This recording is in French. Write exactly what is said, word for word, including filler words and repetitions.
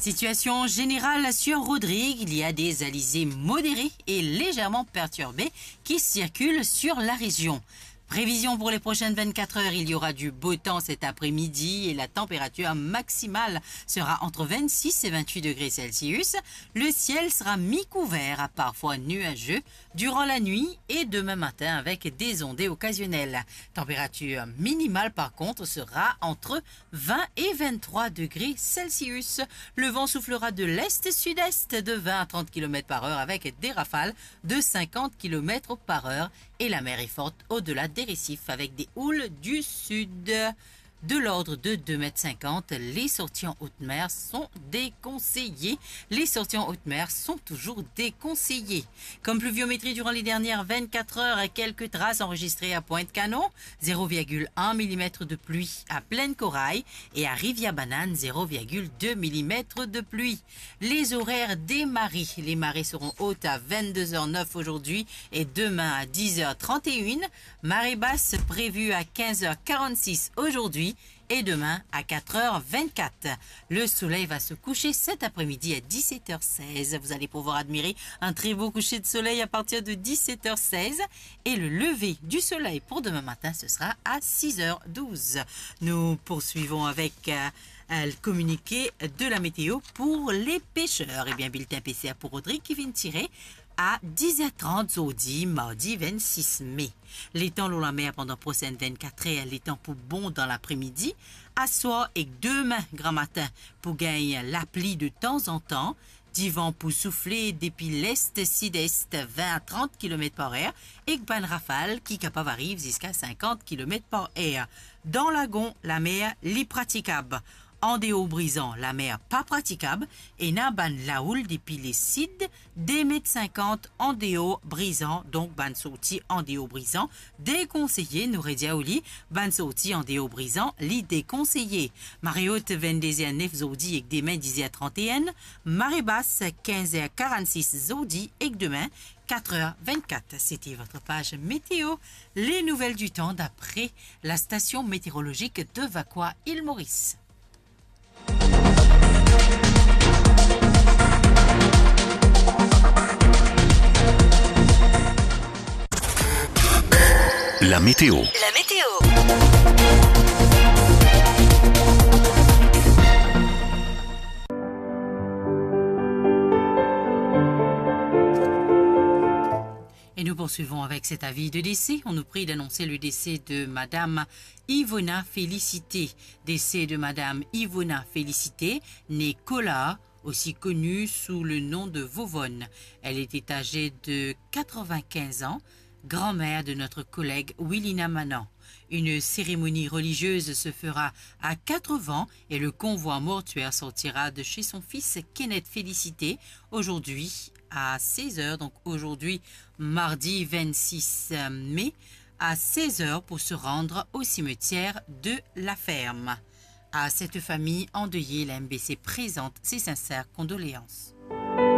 Situation générale sur Rodrigue, il y a des alizés modérés et légèrement perturbés qui circulent sur la région. Prévision pour les prochaines vingt-quatre heures, il y aura du beau temps cet après-midi et la température maximale sera entre vingt-six et vingt-huit degrés Celsius. Le ciel sera mi-couvert à parfois nuageux durant la nuit et demain matin avec des ondées occasionnelles. Température minimale par contre sera entre vingt et vingt-trois degrés Celsius. Le vent soufflera de l'est-sud-est de vingt à trente kilomètres par heure avec des rafales de cinquante kilomètres par heure et la mer est forte au-delà des récifs avec des houles du sud. De l'ordre de deux mètres cinquante, les sorties en haute mer sont déconseillées. Les sorties en haute mer sont toujours déconseillées. Comme pluviométrie durant les dernières vingt-quatre heures, quelques traces enregistrées à Pointe-Canon, zéro virgule un millimètre de pluie à Plaine-Corail et à Rivière-Banane, zéro virgule deux millimètres de pluie. Les horaires des marées. Les marées seront hautes à vingt-deux heures neuf aujourd'hui et demain à dix heures trente et une. Marée basse prévue à quinze heures quarante-six aujourd'hui et demain à quatre heures vingt-quatre. Le soleil va se coucher cet après-midi à dix-sept heures seize. Vous allez pouvoir admirer un très beau coucher de soleil à partir de dix-sept heures seize. Et le lever du soleil pour demain matin, ce sera à six heures douze. Nous poursuivons avec euh, le communiqué de la météo pour les pêcheurs. Et bien, bulletin P C A pour Rodrigue qui vient de tirer à dix heures trente jeudi, mardi vingt-six mai. Les temps l'eau la mer pendant prochaine vingt-quatre heures, les temps pour bon dans l'après-midi, à soir et demain grand matin pour gagner la pluie de temps en temps, du vent pour souffler depuis l'est, sud-est vingt à trente kilomètres par heure et ban rafale qui capable arrive jusqu'à cinquante kilomètres par heure. Dans lagon, la mer, li praticable. En déo brisant, la mer pas praticable et n'a ban la houle depuis les sides des mètres cinquante en déo brisant, donc ban sorti en déo brisant, déconseillé, nous rediaouli, ban sorti en déo brisant, li déconseillé. Marée haute vingt-deux heures neuf zodi et demain dix heures trente et un, marée basse quinze heures quarante-six zodi et demain quatre heures vingt-quatre. C'était votre page météo, les nouvelles du temps d'après la station météorologique de Vacois-Île-Maurice. La météo. La météo. Et nous poursuivons avec cet avis de décès. On nous prie d'annoncer le décès de Madame Yvonna Félicité. Décès de Madame Yvonna Félicité, née Cola, aussi connue sous le nom de Vauvonne. Elle était âgée de quatre-vingt-quinze ans, grand-mère de notre collègue Willina Manan. Une cérémonie religieuse se fera à quatre vents et le convoi mortuaire sortira de chez son fils Kenneth Félicité aujourd'hui à seize heures, donc aujourd'hui mardi vingt-six mai à seize heures pour se rendre au cimetière de la Ferme. À cette famille endeuillée, la M B C présente ses sincères condoléances.